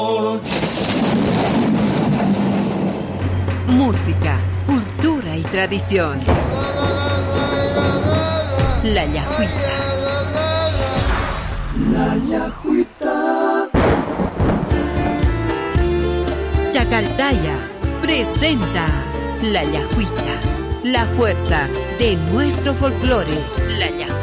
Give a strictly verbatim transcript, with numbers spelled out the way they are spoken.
Música, cultura y tradición. La Yajuita. La Yajuita. Chacaltaya presenta La Yajuita, la fuerza de nuestro folclore. La Yajuita.